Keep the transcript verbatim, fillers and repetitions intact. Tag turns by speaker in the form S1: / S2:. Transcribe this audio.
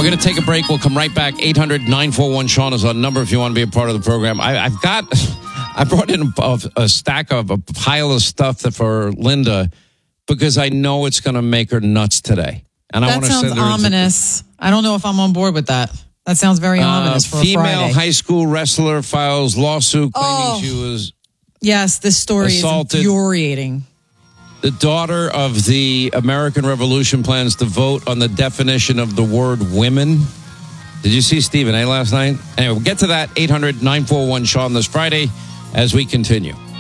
S1: We're going to take a break. We'll come right back. eight hundred nine four one Sean is our number if you want to be a part of the program. I, I've got, I brought in a, a stack of a pile of stuff that for Linda because I know it's going to make her nuts today. And I
S2: that
S1: want to
S2: sounds
S1: send her
S2: ominous. I don't know if I'm on board with that. That sounds very
S1: uh,
S2: ominous for a
S1: female
S2: Friday.
S1: high school wrestler files lawsuit claiming
S2: Oh.
S1: she was
S2: Yes, this story
S1: assaulted.
S2: is infuriating.
S1: The daughter of the American Revolution plans to vote on the definition of the word women. Did you see Stephen A. last night? Anyway, we'll get to that. eight hundred nine four one Sean this Friday as we continue.